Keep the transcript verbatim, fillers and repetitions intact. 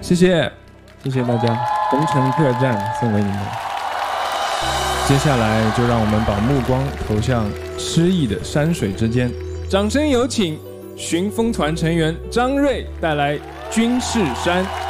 谢谢，谢谢大家，红尘客栈送给你们。接下来就让我们把目光投向诗意的山水之间，掌声有请寻风团成员张睿带来《军事山》。